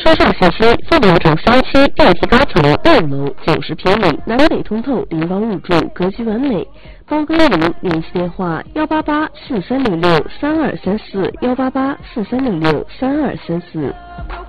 车上信息：凤凰城商区电梯高层2楼90平米，南北通透，灵光入住，格局完美。包更名，联系电话18843663234，18843663234。